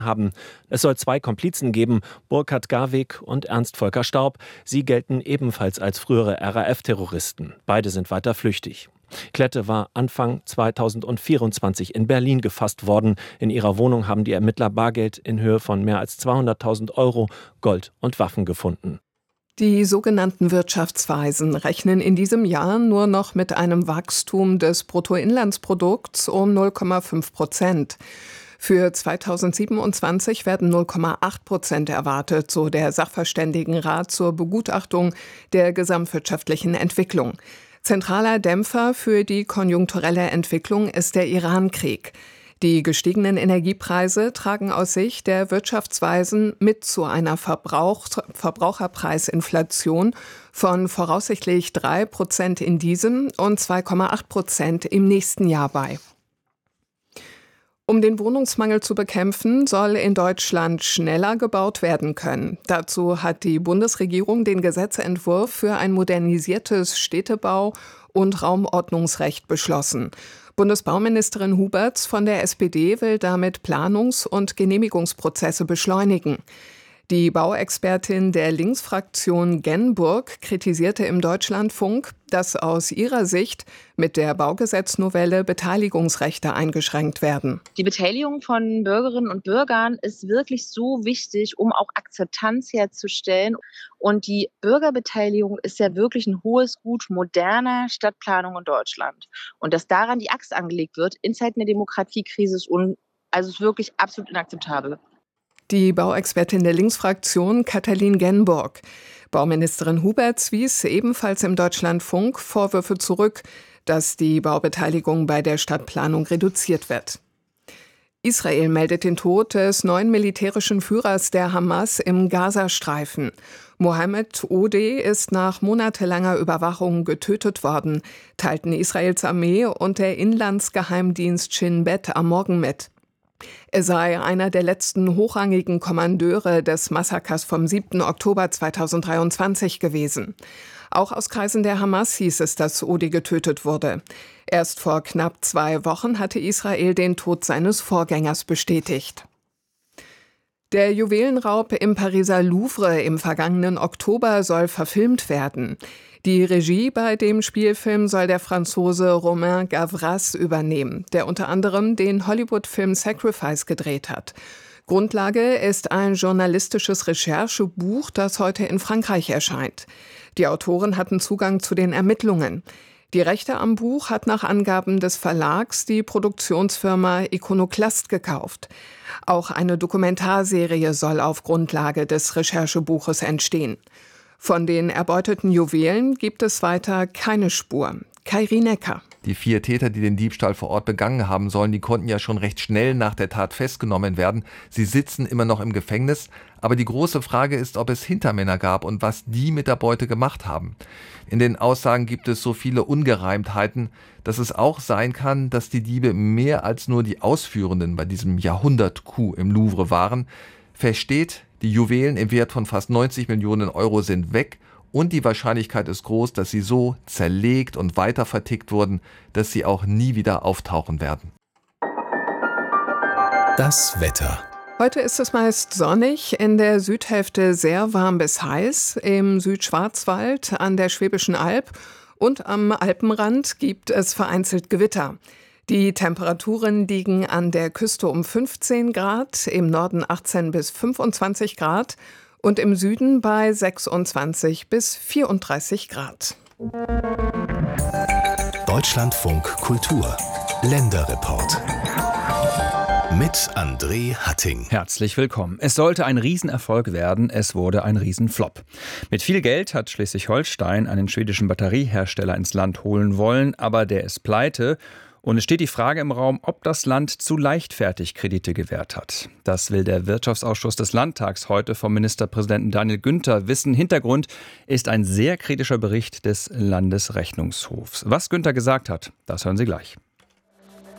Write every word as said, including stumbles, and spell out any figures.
haben. Es soll zwei Komplizen geben, Burkhard Garwig und Ernst Volker Staub. Sie gelten ebenfalls als frühere R A F-Terroristen. Beide sind weiter flüchtig. Klette war Anfang zweitausendvierundzwanzig in Berlin gefasst worden. In ihrer Wohnung haben die Ermittler Bargeld in Höhe von mehr als zweihunderttausend Euro, Gold und Waffen gefunden. Die sogenannten Wirtschaftsweisen rechnen in diesem Jahr nur noch mit einem Wachstum des Bruttoinlandsprodukts um null Komma fünf Prozent. Für zweitausendsiebenundzwanzig werden null Komma acht Prozent erwartet, so der Sachverständigenrat zur Begutachtung der gesamtwirtschaftlichen Entwicklung. Zentraler Dämpfer für die konjunkturelle Entwicklung ist der Iran-Krieg. Die gestiegenen Energiepreise tragen aus Sicht der Wirtschaftsweisen mit zu einer Verbrauch- Verbraucherpreisinflation von voraussichtlich drei Prozent in diesem und zwei Komma acht Prozent im nächsten Jahr bei. Um den Wohnungsmangel zu bekämpfen, soll in Deutschland schneller gebaut werden können. Dazu hat die Bundesregierung den Gesetzentwurf für ein modernisiertes Städtebau- und Raumordnungsrecht beschlossen. Bundesbauministerin Huberts von der S P D will damit Planungs- und Genehmigungsprozesse beschleunigen. Die Bauexpertin der Linksfraktion Genburg kritisierte im Deutschlandfunk, dass aus ihrer Sicht mit der Baugesetznovelle Beteiligungsrechte eingeschränkt werden. Die Beteiligung von Bürgerinnen und Bürgern ist wirklich so wichtig, um auch Akzeptanz herzustellen. Und die Bürgerbeteiligung ist ja wirklich ein hohes Gut moderner Stadtplanung in Deutschland. Und dass daran die Axt angelegt wird in Zeiten der Demokratiekrise ist, un- also ist wirklich absolut inakzeptabel. Die Bauexpertin der Linksfraktion Katalin Genburg. Bauministerin Huberts wies ebenfalls im Deutschlandfunk Vorwürfe zurück, dass die Baubeteiligung bei der Stadtplanung reduziert wird. Israel meldet den Tod des neuen militärischen Führers der Hamas im Gazastreifen. Mohammed Odeh ist nach monatelanger Überwachung getötet worden, teilten Israels Armee und der Inlandsgeheimdienst Shin Bet am Morgen mit. Er sei einer der letzten hochrangigen Kommandeure des Massakers vom siebten Oktober zweitausenddreiundzwanzig gewesen. Auch aus Kreisen der Hamas hieß es, dass Odeh getötet wurde. Erst vor knapp zwei Wochen hatte Israel den Tod seines Vorgängers bestätigt. Der Juwelenraub im Pariser Louvre im vergangenen Oktober soll verfilmt werden. Die Regie bei dem Spielfilm soll der Franzose Romain Gavras übernehmen, der unter anderem den Hollywood-Film Sacrifice gedreht hat. Grundlage ist ein journalistisches Recherchebuch, das heute in Frankreich erscheint. Die Autoren hatten Zugang zu den Ermittlungen. Die Rechte am Buch hat nach Angaben des Verlags die Produktionsfirma Iconoclast gekauft. Auch eine Dokumentarserie soll auf Grundlage des Recherchebuches entstehen. Von den erbeuteten Juwelen gibt es weiter keine Spur. Kairi Necker. Die vier Täter, die den Diebstahl vor Ort begangen haben sollen, die konnten ja schon recht schnell nach der Tat festgenommen werden. Sie sitzen immer noch im Gefängnis. Aber die große Frage ist, ob es Hintermänner gab und was die mit der Beute gemacht haben. In den Aussagen gibt es so viele Ungereimtheiten, dass es auch sein kann, dass die Diebe mehr als nur die Ausführenden bei diesem Jahrhundert-Coup im Louvre waren. Versteht, die Juwelen im Wert von fast neunzig Millionen Euro sind weg und die Wahrscheinlichkeit ist groß, dass sie so zerlegt und weiter vertickt wurden, dass sie auch nie wieder auftauchen werden. Das Wetter. Heute ist es meist sonnig, in der Südhälfte sehr warm bis heiß, im Südschwarzwald, an der Schwäbischen Alb und am Alpenrand gibt es vereinzelt Gewitter. Die Temperaturen liegen an der Küste um fünfzehn Grad, im Norden achtzehn bis fünfundzwanzig Grad und im Süden bei sechsundzwanzig bis vierunddreißig Grad. Deutschlandfunk Kultur Länderreport mit André Hatting. Herzlich willkommen. Es sollte ein Riesenerfolg werden, es wurde ein Riesenflop. Mit viel Geld hat Schleswig-Holstein einen schwedischen Batteriehersteller ins Land holen wollen, aber der ist pleite. Und es steht die Frage im Raum, ob das Land zu leichtfertig Kredite gewährt hat. Das will der Wirtschaftsausschuss des Landtags heute vom Ministerpräsidenten Daniel Günther wissen. Hintergrund ist ein sehr kritischer Bericht des Landesrechnungshofs. Was Günther gesagt hat, das hören Sie gleich.